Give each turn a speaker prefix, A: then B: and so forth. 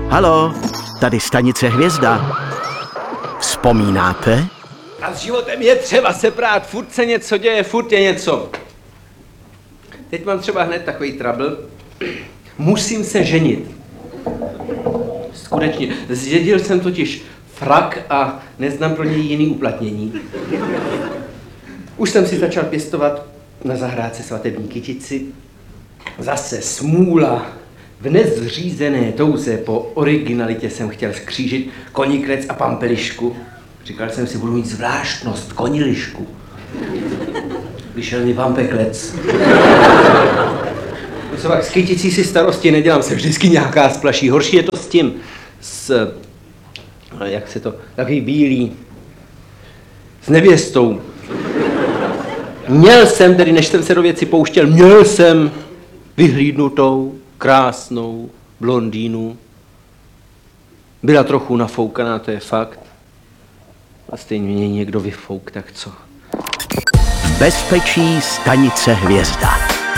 A: Halo, tady stanice Hvězda. Vzpomínáte?
B: A s životem je třeba se prát, furt se něco děje, furt je něco. Teď mám třeba hned takový trouble. Musím se ženit. Skutečně, zdědil jsem totiž frak a neznám pro něj jiný uplatnění. Už jsem si začal pěstovat na zahrádce svatební kytici. Zase smůla. V nezřízené touze po originalitě jsem chtěl skřížit koniklec a pampelišku. Říkal jsem si, budu mít zvláštnost, konilišku. Vyšel mi pampeklec. S kyticí si starosti nedělám, se vždycky nějaká splaší. Horší je to s tím, jak se to, takový bílý, s nevěstou. Měl jsem, tedy než jsem se do věci pouštěl, měl jsem vyhlídnutou, krásnou blondýnu. Byla trochu nafoukaná, to je fakt. A stejně mě někdo vyfouk, tak co?
A: V bezpečí stanice Hvězda.